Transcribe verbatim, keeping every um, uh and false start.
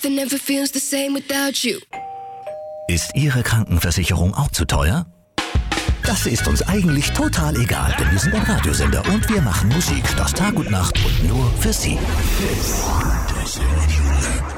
that never feels the same without you. Ist Ihre Krankenversicherung auch zu teuer? Das ist uns eigentlich total egal, denn wir sind ein Radiosender und wir machen Musik, das Tag und Nacht und nur für Sie.